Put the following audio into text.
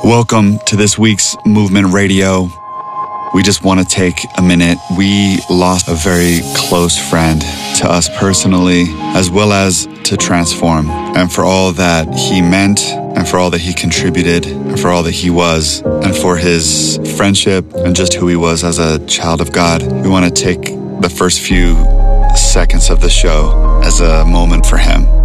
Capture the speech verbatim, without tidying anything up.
Welcome to this week's Movement Radio. We just want to take a minute. We lost a very close friend to us personally, as well as to Transform. And for all that he meant, and for all that he contributed, and for all that he was, and for his friendship, and just who he was as a child of God, we want to take the first few seconds of the show as a moment for him.